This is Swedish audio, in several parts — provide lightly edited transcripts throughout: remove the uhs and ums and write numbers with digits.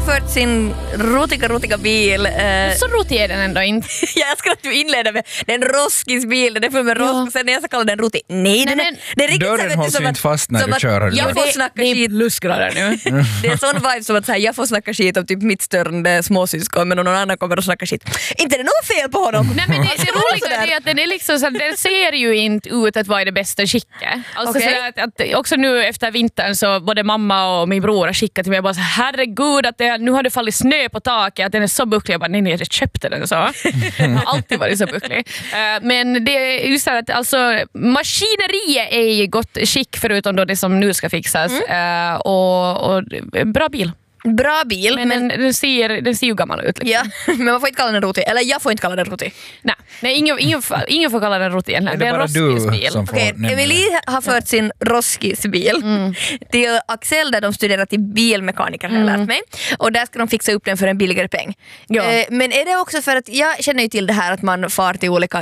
fört sin rotiga bil. Så rotig är den ändå inte. Jag älskar att du inleder med den roskisbil, den är full med rosk och sen jag ska kalla den roti. Nej, den är riktigt dörren hålls ju inte fast när du kör. Jag får snacka skit. Plusgrader nu. Det är sån vibe som att så här, jag får snacka skit om typ mitt störande småsyskon, men någon annan kommer att snacka skit. Inte det något fel på honom? Nej, men det roliga är att den är liksom så, den ser ju inte ut att vara i det bästa skicket. Alltså så att också nu efter vintern så både mamma och min bror har skickat till mig bara så herregud att nu har det fallit snö på taket, att den är så bucklig. Jag bara nej, jag köpte den så. Den har alltid varit så bucklig. Men det är just så att alltså maskineriet är i gott skick förutom då det som nu ska fixas. Och bra bil. Bra bil. Men den ser ju gammal ut. Liksom. Ja, men man får inte kalla den roti. Eller jag får inte kalla den roti. Nej, ingen får kalla den roti egentligen. Det är bara du som får nämna. Emilie har fört sin roskisbil till Axel där de studerar till bilmekaniker har jag lärt mig. Och där ska de fixa upp den för en billigare peng. Ja. Men är det också för att jag känner ju till det här att man far till olika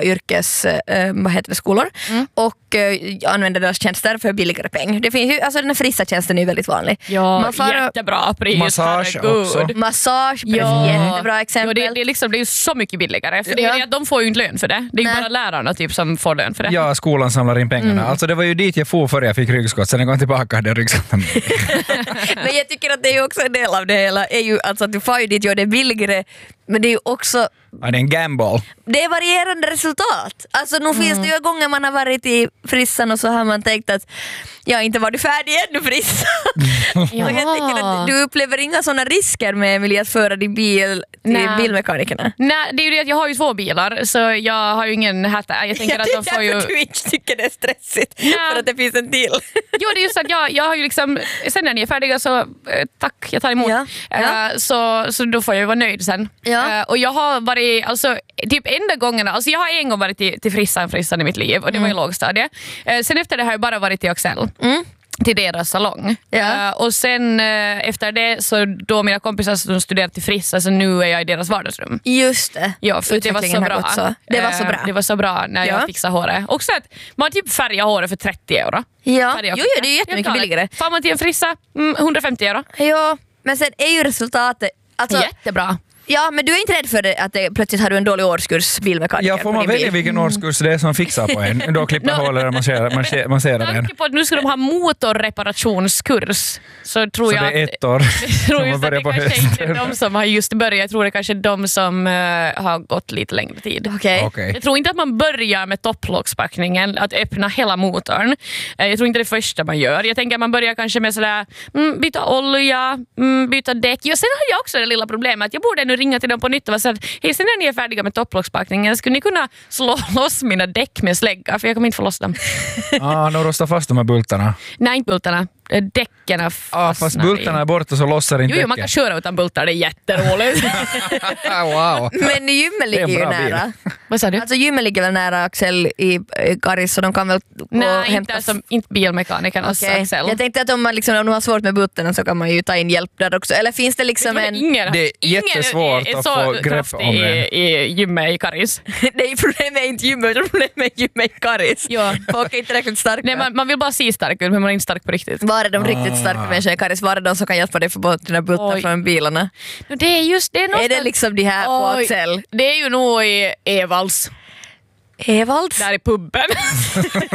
skolor och använder deras tjänster för billigare peng. Det finns ju, alltså den här frissa-tjänsten är ju väldigt vanlig. Ja, man far jättebra pris. Massage också. Massage, jättebra exempel. Ja, det är ju så mycket billigare. För det är att de får ju inte lön för det. Det är ju bara lärarna typ som får lön för det. Ja, skolan samlar in pengarna. Alltså det var ju dit jag får före jag fick ryggskott. Sen jag kom tillbaka hade jag ryggskotten. Men jag tycker att det är ju också en del av det hela. Är ju alltså att du får ju dit gör det billigare. Men det är ju också... Ja, det är en gamble. Det är varierande resultat. Alltså nu finns det ju gånger man har varit i frissan och så har man tänkt att jag inte var du färdig ännu frissa. Och jag tycker att du upplever inga sådana risker med Emilie att föra din bil till bilmekanikerna. Nej, det är ju det att jag har ju 2 bilar så jag har ju ingen hätta. Jag tänker att de får ju... du inte tycker det är stressigt för att det finns en till. Jo, det är just att jag har ju liksom sen när ni är färdiga så tack, jag tar emot. Så då får jag ju vara nöjd sen. Och jag har varit alltså typ enda gångerna, alltså jag har en gång varit till frissan i mitt liv och det var i lågstadiet. Sen efter det har jag bara varit till Axel. Till deras salong. Och sen efter det så då mina kompisar som studerade till frissa så nu är jag i deras vardagsrum. Just det. Ja, för det var så bra. Det var så bra. Det var så bra när jag fixade håret. Också att man typ färgar håret för 30 euro. Ja, jo, det är ju jättemycket billigare. Får man till en frissa 150 euro. Ja, men sen är ju resultatet alltså, jättebra. Ja, men du är inte rädd för det, att det, plötsligt har du en dålig årskurs bilmekaniker? Ja, får man välja vilken årskurs det är som fixar på en? Då klipper hålet och masserar den. Tanke på att nu ska de ha motorreparationskurs så tror jag det är 1 år. Tror just att det kanske inte är de som har just börjat. Jag tror det kanske är de som har gått lite längre tid. Okay. Jag tror inte att man börjar med topplockspackningen, att öppna hela motorn. Jag tror inte det första man gör. Jag tänker att man börjar kanske med sådär byta olja, byta däck. Och sen har jag också det lilla problemet att jag borde nu ringa till dem på nytt och säga att hej, sen när ni är färdiga med topplockspackningen skulle ni kunna slå loss mina däck med slägga för jag kommer inte få loss dem. Nu rostar fast de här bultarna. Nej, inte bultarna. Däcken fast bultarna är borta så lossar inte Jo, man kan köra utan bultar, det är jätteroligt. Wow. Men gymmet ligger ju nära. Vad sa du? Alltså gymmet ligger väl nära Axel i Karis så de kan väl inte bilmekanikerna hos Axel. Jag tänkte att om man liksom har svårt med bultarna så kan man ju ta in hjälp där också. Eller finns det liksom det är jättesvårt att få grepp om det. I gymmet i Karis. Nej, problemet är inte gymmet, problemet är gymmet i Karis. Ja. Folk är inte riktigt starka. Nej, man vill bara se stark ut men man är inte stark på riktigt. Var är de riktigt starka människor i Karis? Var är de som kan hjälpa dig få bort dina bultar från bilarna? Det är just det. Är det liksom de här på Axel? Det är ju nog i Evalds. Evalds? Där i pubben.